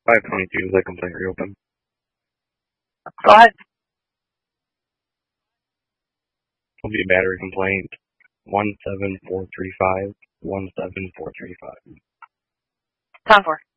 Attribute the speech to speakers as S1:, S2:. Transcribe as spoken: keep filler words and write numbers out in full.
S1: five twenty-two is a complaint reopened.
S2: Go ahead.
S1: Will be a battery complaint. One seven four three five one seven four three five.
S2: Time for.